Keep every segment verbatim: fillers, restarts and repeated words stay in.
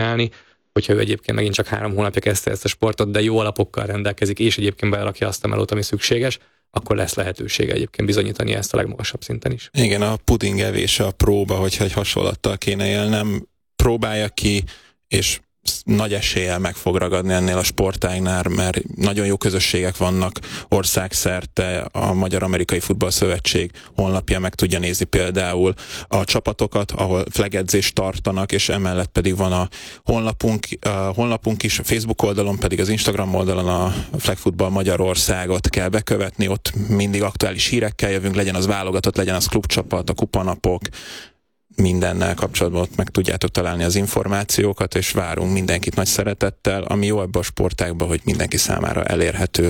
csinálni, hogyha ő egyébként megint csak három hónapja kezdte ezt a sportot, de jó alapokkal rendelkezik, és egyébként belerakja azt a melót, ami szükséges, akkor lesz lehetősége egyébként bizonyítani ezt a legmagasabb szinten is. Igen, a puding evése a próba, hogyha egy hasonlattal kéne élnem, próbálja ki, és nagy eséllyel meg fog ragadni ennél a sportágnál, mert nagyon jó közösségek vannak országszerte, a Magyar-Amerikai Futballszövetség honlapja meg tudja nézni például a csapatokat, ahol flagedzést tartanak, és emellett pedig van a honlapunk, a honlapunk is, a Facebook oldalon, pedig az Instagram oldalon a Flag Football Magyarországot kell bekövetni, ott mindig aktuális hírekkel jövünk, legyen az válogatott, legyen az klubcsapat, a kupanapok, mindennel kapcsolatban ott meg tudjátok találni az információkat, és várunk mindenkit nagy szeretettel, ami jó ebben a sportágban, hogy mindenki számára elérhető.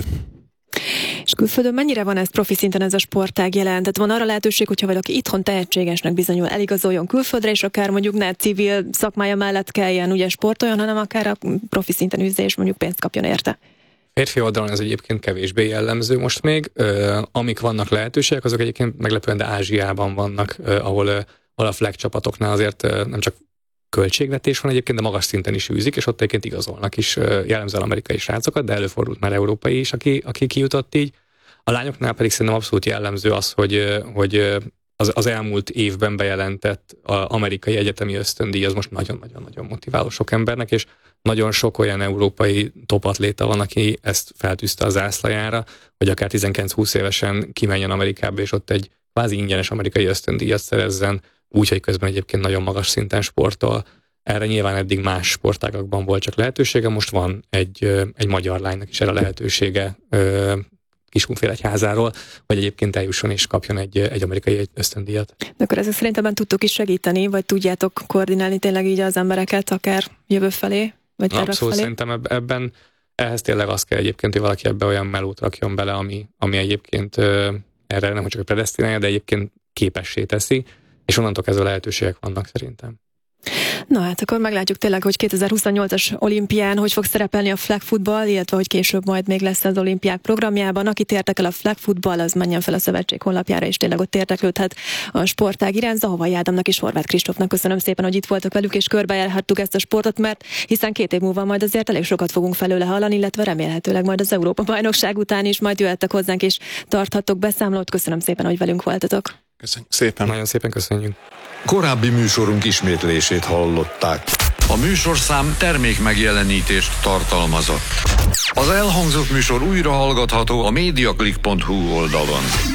És külföldön mennyire van ez profi szinten ez a sportág jelen? Tehát van arra lehetőség, hogyha valaki itthon tehetségesnek bizonyul, eligazoljon külföldre, és akár mondjuk ne civil szakmája mellett kelljen ugye sportoljon, hanem akár a profi szinten üzze, és mondjuk pénzt kapjon érte? Férfi oldalon ez egyébként kevésbé jellemző most még. Ö, amik vannak lehetőségek, azok egyébként meglepően, de Ázsiában vannak, ö, ahol ö, ahol a flag csapatoknál azért nem csak költségvetés van egyébként, de magas szinten is űzik, és ott egyébként igazolnak is jellemzően amerikai srácokat, de előfordult már európai is, aki, aki kijutott így. A lányoknál pedig szerintem abszolút jellemző az, hogy, hogy az, az elmúlt évben bejelentett amerikai egyetemi ösztöndíj az most nagyon-nagyon-nagyon motiváló sok embernek, és nagyon sok olyan európai topatléta van, aki ezt feltűzte a zászlajára, hogy akár tizenkilenc-húsz évesen kimenjen Amerikába, és ott egy kvázi ingyenes amerikai ösztöndíjat szerezzen, úgyhogy közben egyébként nagyon magas szinten sportol. Erre nyilván eddig más sportágakban volt csak lehetősége, most van egy, egy magyar lánynak is erre lehetősége Kiskunfélegyházáról, hogy egyébként eljusson és kapjon egy, egy amerikai ösztöndíjat. De akkor ezek szerint ebben tudtok is segíteni, vagy tudjátok koordinálni tényleg így az embereket, akár jövő felé, vagy erre Abszolút felé? Szerintem ebben, ehhez tényleg az kell egyébként, hogy valaki ebbe olyan melót rakjon bele, ami, ami egyébként erre nem csak a predesztinálja, de egyébként képessé teszi, és onnantól kezdve lehetőségek vannak szerintem. Na hát akkor meglátjuk tényleg, hogy kétezer-huszonnyolcas olimpián hogy fog szerepelni a flag football, illetve hogy később majd még lesz az olimpiák programjában. Akit érdekel a flag football, az menjen fel a szövetség honlapjára, és tényleg ott érdeklődhet a sportág iránt. Zahovai Ádámnak és Horváth Kristófnak köszönöm szépen, hogy itt voltak velük, és körbejárhattuk ezt a sportot, mert hiszen két év múlva majd azért elég sokat fogunk felőle hallani, illetve remélhetőleg majd az Európa-bajnokság után is majd jöhettek hozzánk, és tarthattok beszámolót. Köszönöm szépen, hogy velünk voltatok. Köszönjük szépen. Nagyon szépen köszönjük. Korábbi műsorunk ismétlését hallották. A műsorszám termék megjelenítést tartalmazott. Az elhangzott műsor újra hallgatható a mediaclick pont hu oldalon.